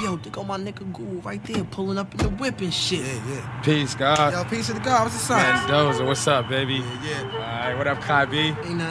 yo, there go my nigga Ghoul right there pulling up in the whip and shit. Yeah. Peace, God. Yo, peace to the God. What's the sign? Mendoza, what's up, baby? Yeah. All right, what up, Kai B? Ain't nothing.